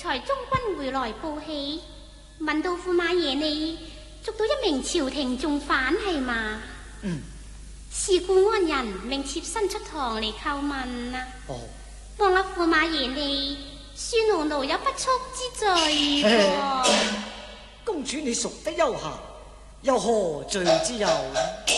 才中軍回來報喜，問到駙馬爺你捉到一名朝廷重犯係嘛？是故安人命妾身出堂嚟叩問啊。望阿駙馬爺你恕奴有不速之罪。 公主你淑得悠閒，有何罪之有？